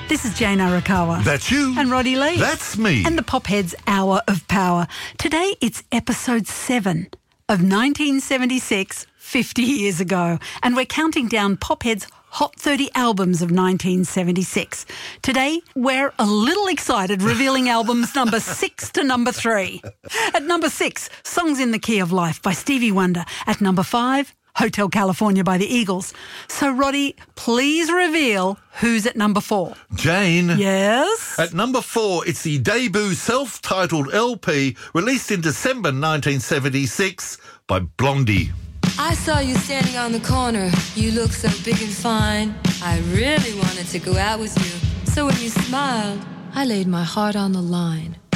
This is Jane Arakawa. That's you. And Roddy Lee. That's me. And the Popheads Hour of Power. Today it's episode 7 of 1976, 50 years ago. And we're counting down Popheads' Hot 30 albums of 1976. Today, we're a little excited revealing albums number 6 to number 3. At number 6, Songs in the Key of Life by Stevie Wonder. At number 5, Hotel California by the Eagles. So, Roddy, please reveal who's at number 4. Jane. Yes? At number 4, it's the debut self-titled LP released in December 1976 by Blondie. I saw you standing on the corner. You look so big and fine. I really wanted to go out with you. So when you smiled, I laid my heart on the line.